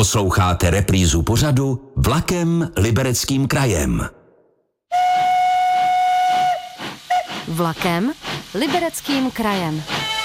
Posloucháte reprízu pořadu Vlakem Libereckým krajem. Vlakem Libereckým krajem.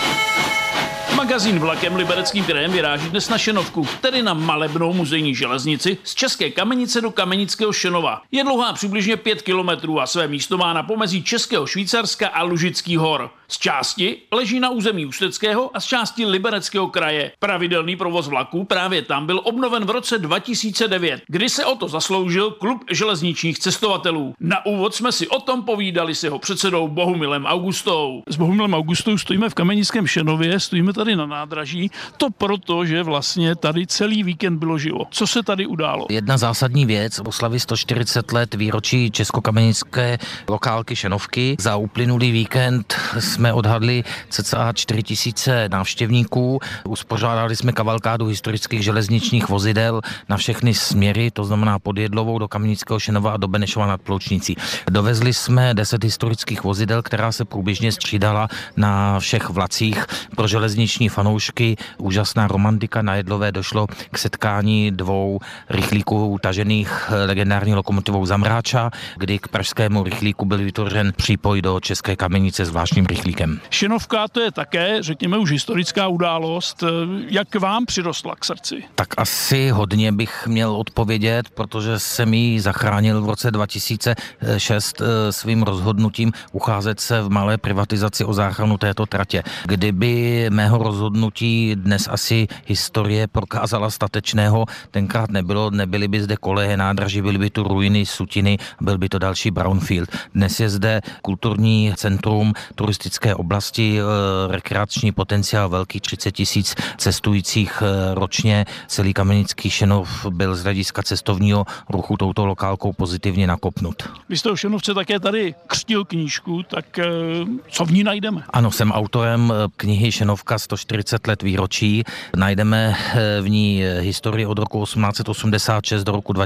Magazín Vlakem Libereckým krajem vyráží dnes na Šenovku, tedy na malebnou muzejní železnici z České Kamenice do Kamenického Šenova. Je dlouhá přibližně 5 kilometrů a své místo má na pomezí Českého Švýcarska a Lužických hor. Z části leží na území Ústeckého a z části Libereckého kraje. Pravidelný provoz vlaků právě tam byl obnoven v roce 2009, kdy se o to zasloužil Klub železničních cestovatelů. Na úvod jsme si o tom povídali s jeho předsedou Bohumilem Augustou. S Bohumilem Augustou stojíme v Kamenickém Šenově, stojíme tady na nádraží, to proto, že vlastně tady celý víkend bylo živo. Co se tady událo? Jedna zásadní věc, oslavy 140 let výročí českokamenické lokálky Šenovky. Za uplynulý víkend jsme odhadli cca 4 000 návštěvníků. Uspořádali jsme kavalkádu historických železničních vozidel na všechny směry, to znamená pod Jedlovou do Kamenického Šenova a do Benešova nad Ploučnicí. Dovezli jsme 10 historických vozidel, která se průběžně střídala na všech vlacích pro železniční fanoušky. Úžasná romantika. Na Jedlové došlo k setkání 2 rychlíků tažených legendární lokomotivou Zamráča, kdy k pražskému rychlíku byl vytvořen přípoj do České Kamenice zvláštním rychlíkem. Šenovka to je také, řekněme, už historická událost. Jak vám přirostla k srdci? Tak asi hodně bych měl odpovědět, protože jsem ji zachránil v roce 2006 svým rozhodnutím ucházet se v malé privatizaci o záchranu této tratě. Kdyby mého rozhodnutí dnes asi historie prokázala statečného, tenkrát nebyly by zde koleje, nádraží, byly by tu ruiny, sutiny, byl by to další brownfield. Dnes je zde kulturní centrum, turistické oblasti, rekreační potenciál velký, 30 000 cestujících ročně. Celý Kamenický Šenov byl z hlediska cestovního ruchu touto lokálkou pozitivně nakopnut. Vy jste o Šenovce také tady křtil knížku, tak co v ní najdeme? Ano, jsem autorem knihy Šenovka 140 let výročí. Najdeme v ní historii od roku 1886 do roku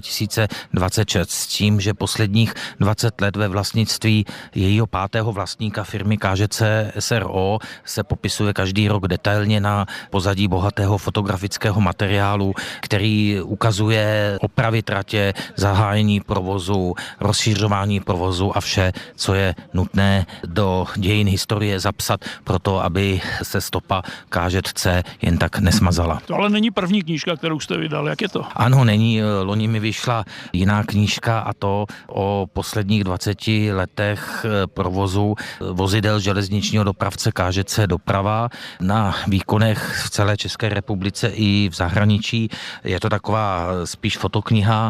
2026 s tím, že posledních 20 let ve vlastnictví jejího 5. vlastníka firmy KŽC SRO se popisuje každý rok detailně na pozadí bohatého fotografického materiálu, který ukazuje opravy tratě, zahájení provozu, rozšířování provozu a vše, co je nutné do dějin historie zapsat proto, aby se stopa KŽC jen tak nesmazala. To ale není první knížka, kterou jste vydal, jak je to? Ano, není. Loni mi vyšla jiná knížka a to o posledních 20 letech provozu vozidel železničního dopravce KŽC Doprava na výkonech v celé České republice i v zahraničí. Je to taková spíš fotokniha,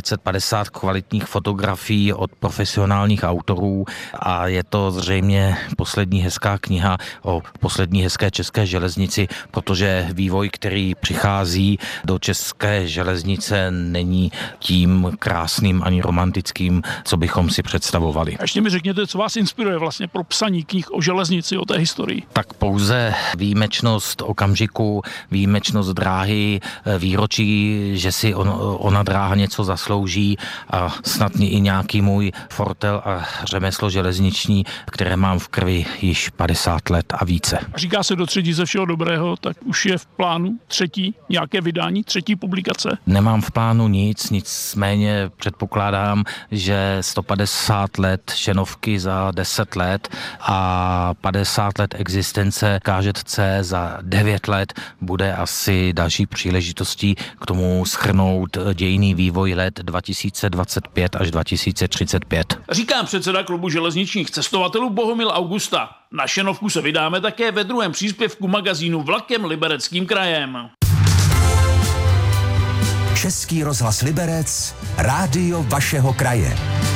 550 kvalitních fotografií od profesionálních autorů a je to zřejmě poslední hezká kniha o poslední hezké české železnici, protože vývoj, který přichází do české železnice, není tím krásným ani romantickým, co bychom si představovali. A ještě mi řekněte, co vás inspiruje vlastně pro psaní knih o železnici, o té historii? Tak pouze výjimečnost okamžiku, výjimečnost dráhy, výročí, že si ona dráha něco zaslouží a snad i nějaký můj fortel a řemeslo železniční, které mám v krvi již 50 let a více. Říká se do třetí ze všeho dobrého, tak už je v plánu třetí nějaké vydání, třetí publikace? Nemám v plánu nic, nicméně předpokládám, že 150 let Šenovky za 10 let a 50 let existence KŽC za 9 let bude asi další příležitostí k tomu shrnout dějinný vývoj let 2025 až 2035. Říká předseda Klubu železničních cestovatelů Bohumil Augusta. Na Šenovku se vydáme také ve druhém příspěvku magazínu Vlakem Libereckým krajem. Český rozhlas Liberec, rádio vašeho kraje.